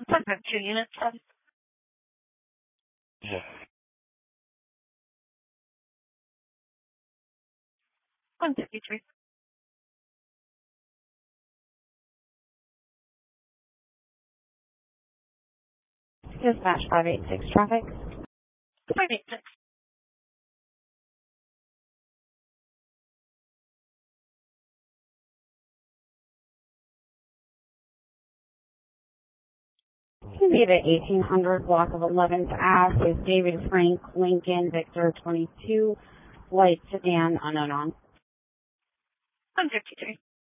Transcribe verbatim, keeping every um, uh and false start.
I've got two units. Yeah. one fifty-three. Dispatch five eight six traffic. five eight six. Unit eighteen hundred, block of eleventh Ave, is David Frank Lincoln Victor twenty-two, white sedan, unknown on. one fifty-three.